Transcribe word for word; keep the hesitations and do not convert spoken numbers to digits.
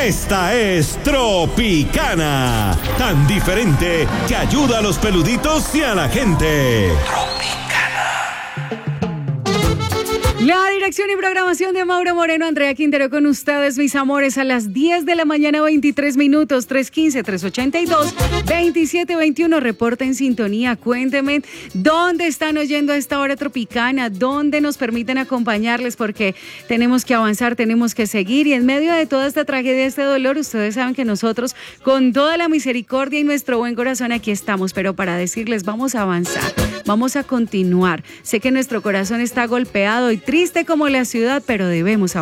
Esta es Tropicana, tan diferente que ayuda a los peluditos y a la gente. La dirección y programación de Mauro Moreno, Andrea Quintero con ustedes, mis amores, a las diez de la mañana, veintitrés minutos, tres uno cinco, tres ocho dos, dos siete dos uno. Reporta en sintonía, cuéntenme dónde están oyendo a esta hora Tropicana, dónde nos permiten acompañarles, porque tenemos que avanzar, tenemos que seguir, y en medio de toda esta tragedia, este dolor, ustedes saben que nosotros, con toda la misericordia y nuestro buen corazón, aquí estamos, pero para decirles, vamos a avanzar, vamos a continuar. Sé que nuestro corazón está golpeado y triste como la ciudad, pero debemos avanzar.